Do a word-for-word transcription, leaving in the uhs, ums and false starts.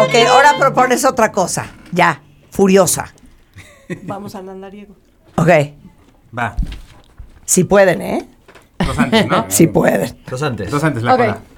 Ok, ahora propones otra cosa. Ya, furiosa. Vamos al andariego. Ok. Va. Si pueden, ¿eh? Dos antes, ¿no? Si pueden. Dos antes. Dos antes, la Ok. cola.